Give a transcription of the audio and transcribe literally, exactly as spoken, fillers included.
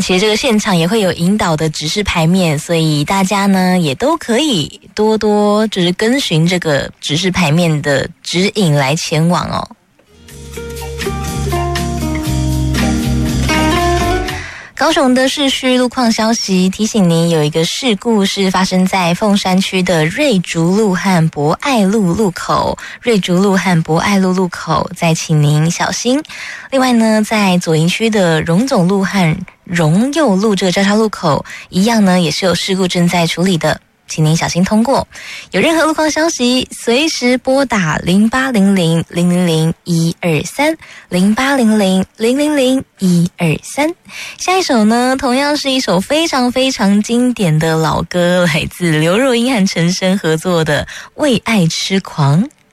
其实这个现场也会有引导的指示牌面，所以大家呢也都可以多多就是跟循这个指示牌面的指引来前往哦。高雄的市区路况消息提醒您，有一个事故是发生在凤山区的瑞竹路和博爱路路口，瑞竹路和博爱路路口，再请您小心。另外呢，在左营区的荣总路和荣佑路这个交叉路口，一样呢也是有事故正在处理的，请您小心通过。有任何路况消息，随时拨打零八零零零零零一二三零八零零零零零一二三。下一首呢，同样是一首非常非常经典的老歌，来自刘若英和陈升合作的《为爱痴狂》。